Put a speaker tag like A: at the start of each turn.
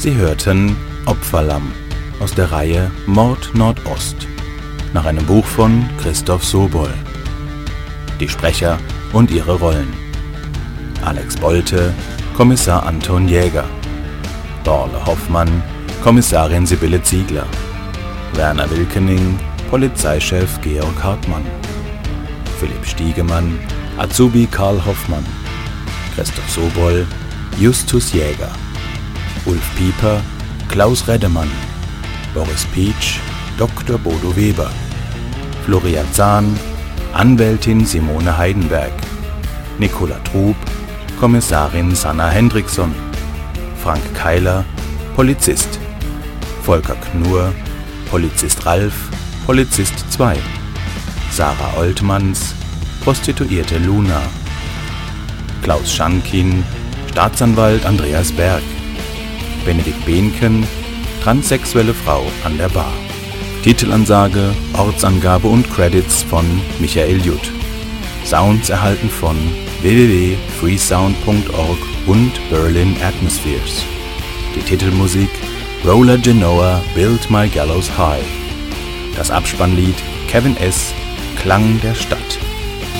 A: Sie hörten Opferlamm aus der Reihe Mord Nordost nach einem Buch von Christoph Sobol. Die Sprecher und ihre Rollen: Alex Bolte, Kommissar Anton Jäger; Dorle Hoffmann, Kommissarin Sibylle Ziegler; Werner Wilkening, Polizeichef Georg Hartmann; Philipp Stiegemann, Azubi Karl Hoffmann; Christoph Sobol, Justus Jäger; Ulf Pieper, Klaus Reddemann; Boris Pietsch, Dr. Bodo Weber; Florian Zahn, Anwältin Simone Heidenberg; Nicola Trub, Kommissarin Sanna Hendrickson; Frank Keiler, Polizist; Volker Knurr, Polizist Ralf, Polizist 2; Sarah Oltmanns, Prostituierte Luna; Klaus Schankin, Staatsanwalt Andreas Berg; Benedikt Behnken, transsexuelle Frau an der Bar. Titelansage, Ortsangabe und Credits von Michael Jutt. Sounds erhalten von www.freesound.org und Berlin Atmospheres. Die Titelmusik Roller Genoa Build My Gallows High. Das Abspannlied Kevin S. Klang der Stadt.